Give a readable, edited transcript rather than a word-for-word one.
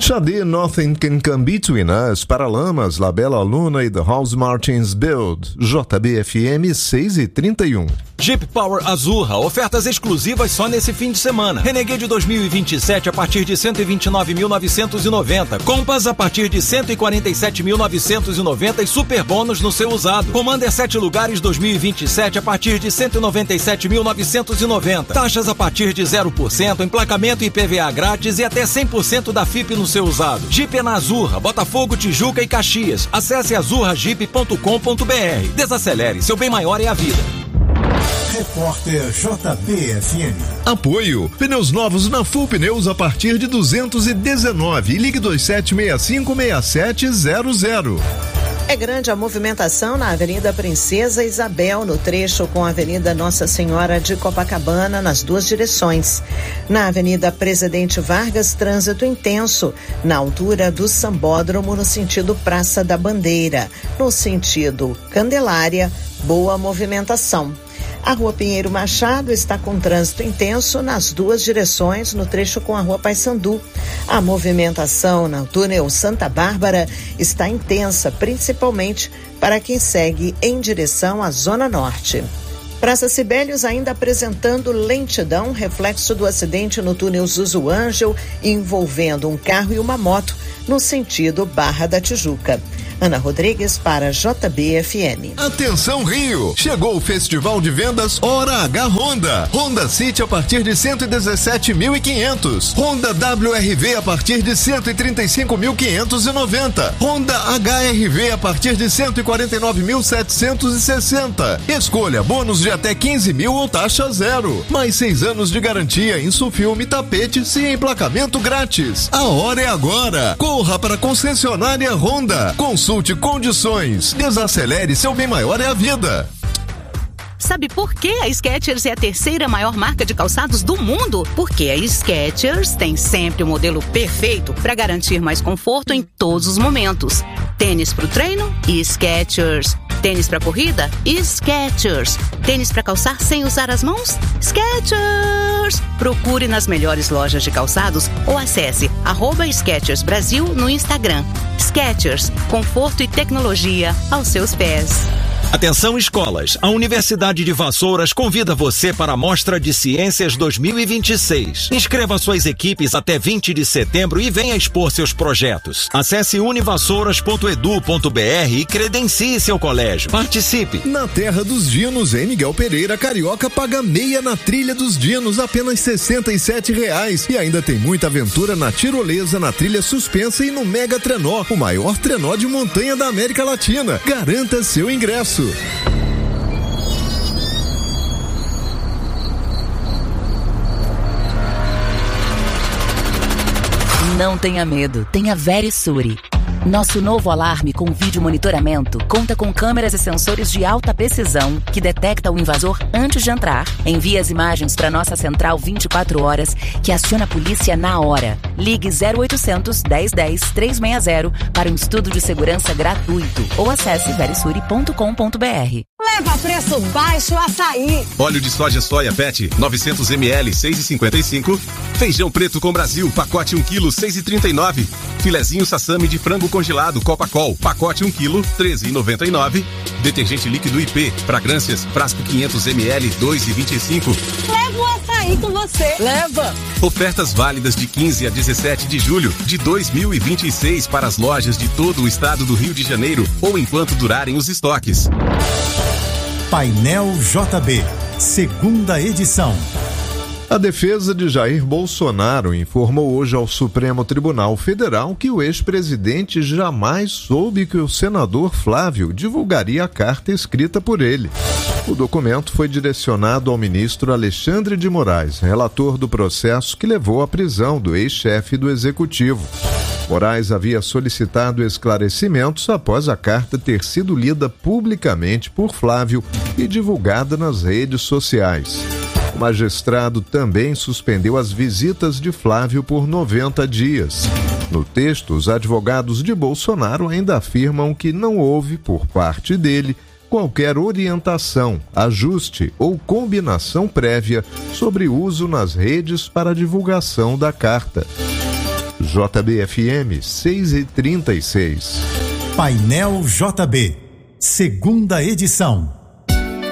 Xadê, Nothing Can Come Between Us, Paralamas, La Bella Luna e The House Martins Build. JBFM 6h31. Jeep Power Azurra, ofertas exclusivas só nesse fim de semana. Renegade 2027 a partir de 129.990. Compass a partir de 147.990 e super bônus no seu usado. Commander 7 lugares 2027 a partir de 197.990. Taxas a partir de 0%, emplacamento e IPVA grátis e até 100% da FIP no seu usado. Jeep é na Azurra, Botafogo, Tijuca e Caxias. Acesse azurrajeep.com.br. Desacelere, seu bem maior é a vida. Repórter JBFM. Apoio. Pneus novos na Full Pneus a partir de 219. Ligue 27656700. É grande a movimentação na Avenida Princesa Isabel, no trecho com a Avenida Nossa Senhora de Copacabana, nas duas direções. Na Avenida Presidente Vargas, trânsito intenso, na altura do Sambódromo, no sentido Praça da Bandeira. No sentido Candelária, boa movimentação. A Rua Pinheiro Machado está com trânsito intenso nas duas direções, no trecho com a Rua Paissandu. A movimentação no túnel Santa Bárbara está intensa, principalmente para quem segue em direção à Zona Norte. Praça Sibelius ainda apresentando lentidão, reflexo do acidente no túnel Zuzu Ângel, envolvendo um carro e uma moto, no sentido Barra da Tijuca. Ana Rodrigues para JBFM. Atenção Rio! Chegou o Festival de Vendas Hora H Honda. Honda City a partir de 117.500. Honda WRV a partir de 135.590. Honda HRV a partir de 149.760. Escolha bônus de até 15.000 ou taxa zero. Mais 6 anos de garantia em sulfilme, tapetes e emplacamento grátis. A hora é agora. Corra para a concessionária Honda. Consulte condições. Desacelere, seu bem maior é a vida. Sabe por que a Skechers é a terceira maior marca de calçados do mundo? Porque a Skechers tem sempre o modelo perfeito para garantir mais conforto em todos os momentos. Tênis para o treino? Skechers. Tênis para corrida? Skechers. Tênis para calçar sem usar as mãos? Skechers. Procure nas melhores lojas de calçados ou acesse @Skechers Brasil no Instagram. Skechers, conforto e tecnologia aos seus pés. Atenção escolas, a Universidade de Vassouras convida você para a Mostra de Ciências 2026. Inscreva suas equipes até 20 de setembro e venha expor seus projetos. Acesse univassouras.edu.br e credencie seu colégio. Participe! Na Terra dos Dinos, em Miguel Pereira, Carioca paga meia na Trilha dos Dinos, apenas R$ 67,00. E ainda tem muita aventura na tirolesa, na trilha suspensa e no Mega Trenó, o maior trenó de montanha da América Latina. Garanta seu ingresso. Não tenha medo, tenha Verisure. Nosso novo alarme com vídeo monitoramento conta com câmeras e sensores de alta precisão que detecta o invasor antes de entrar. Envia as imagens para nossa central 24 horas que aciona a polícia na hora. Ligue 0800 1010 360 para um estudo de segurança gratuito ou acesse verisure.com.br. Leva preço baixo Açaí. Óleo de soja Pet, 900 ml, 6,55. Feijão preto com Brasil, pacote 1 kg, 6,39. Filezinho sassami de frango congelado Copacol, pacote 1 kg, 13,99. Detergente líquido IP, fragrâncias, frasco 500 ml, 2,25. Leva o açaí com você. Leva. Ofertas válidas de 15 a 17 de julho de 2026 para as lojas de todo o estado do Rio de Janeiro ou enquanto durarem os estoques. Painel JB, segunda edição. A defesa de Jair Bolsonaro informou hoje ao Supremo Tribunal Federal que o ex-presidente jamais soube que o senador Flávio divulgaria a carta escrita por ele. O documento foi direcionado ao ministro Alexandre de Moraes, relator do processo que levou à prisão do ex-chefe do Executivo. Moraes havia solicitado esclarecimentos após a carta ter sido lida publicamente por Flávio e divulgada nas redes sociais. O magistrado também suspendeu as visitas de Flávio por 90 dias. No texto, os advogados de Bolsonaro ainda afirmam que não houve, por parte dele, qualquer orientação, ajuste ou combinação prévia sobre uso nas redes para a divulgação da carta. JBFM 6h36. Painel JB, segunda edição.